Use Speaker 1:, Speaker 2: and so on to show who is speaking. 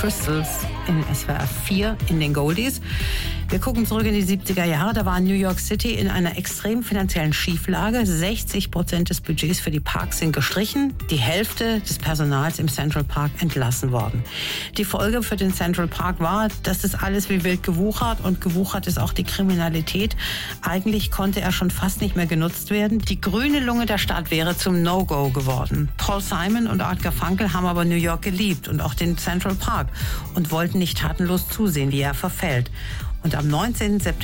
Speaker 1: Crystals in SWR 4 in den Goldies. Wir gucken zurück in die 70er Jahre. Da war New York City in einer extrem finanziellen Schieflage. 60% des Budgets für die Parks sind gestrichen. Die Hälfte des Personals im Central Park entlassen worden. Die Folge für den Central Park war, dass das alles wie wild gewuchert und gewuchert ist auch die Kriminalität. Eigentlich konnte er schon fast nicht mehr genutzt werden. Die grüne Lunge der Stadt wäre zum No-Go geworden. Paul Simon und Art Garfunkel haben aber New York geliebt und auch den Central Park und wollten nicht tatenlos zusehen, wie er verfällt. Und am 19. September